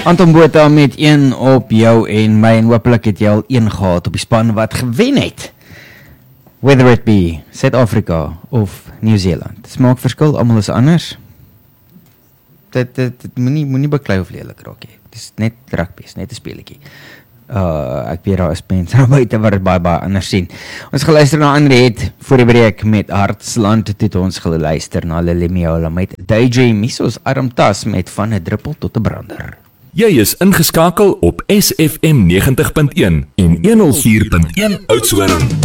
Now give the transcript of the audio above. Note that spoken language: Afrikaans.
Anton Botha met 1 op jou en my, en hopelik het jy al 1 gehad op die span wat gewen het. Whether it be Suid-Afrika of Nieu-Seeland. Dit maak verskil, almal is anders. Dit moenie beklei of lelik raak nie. Dit is net rugby, is net 'n speletjie. Ek weet daar is mense daar buite wat dit baie anders sien. Ons geluister na Henriette voor die breek met Hartsland, het ons geluister na Lily Miola met Daydream, Missos Armtas met Van 'n druppel tot 'n brander. Jy is ingeskakel op SFM 90.1 en 104.1 Oudtshoorn.